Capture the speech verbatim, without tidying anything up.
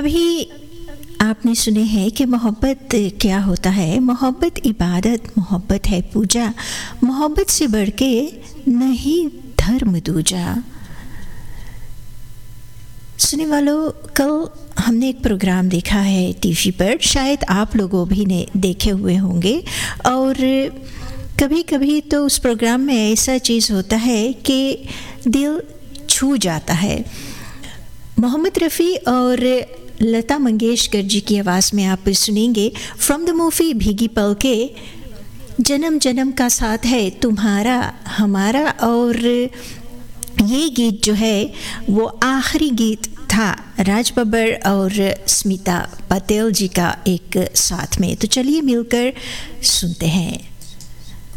अभी आपने सुने हैं कि मोहब्बत क्या होता है। मोहब्बत इबादत, मोहब्बत है पूजा, मोहब्बत से बढ़ के नहीं धर्म दूजा। सुने वालों, कल हमने एक प्रोग्राम देखा है टीवी पर, शायद आप लोगों भी ने देखे हुए होंगे। और कभी कभी तो उस प्रोग्राम में ऐसा चीज़ होता है कि दिल छू जाता है। मोहम्मद रफ़ी और लता मंगेशकर जी की आवाज़ में आप सुनेंगे फ्रॉम द मूवी भीगी पलके, जन्म जन्म का साथ है तुम्हारा हमारा। और ये गीत जो है वो आखिरी गीत था राज बब्बर और स्मिता पाटेल जी का एक साथ में। तो चलिए मिलकर सुनते हैं।